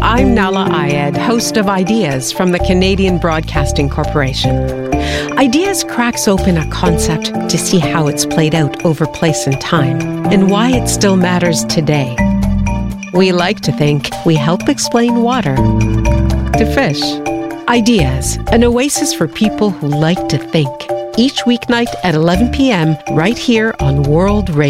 I'm Nala Ayed, host of Ideas from the Canadian Broadcasting Corporation. Ideas cracks open a concept to see how it's played out over place and time, and why it still matters today. We like to think we help explain water to fish. Ideas, an oasis for people who like to think. Each weeknight at 11 p.m. right here on World Radio.